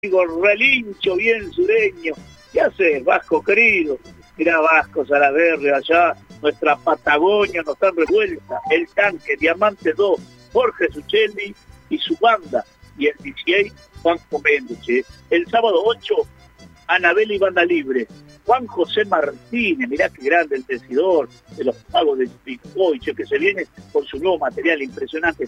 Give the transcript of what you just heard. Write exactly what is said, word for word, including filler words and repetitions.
Digo, relincho bien sureño. ¿Qué haces, Vasco querido? Mirá, Vasco Salaverry, allá, nuestra Patagonia nos dan revuelta. El Tanque, Diamante dos, Jorge Suchelli y su banda. Y el dieciséis, Juan Méndez. El sábado ocho, Anabel y Banda Libre. Juan José Martínez, mirá qué grande el decidor de los pagos de Bitcoin, que se viene con su nuevo material impresionante.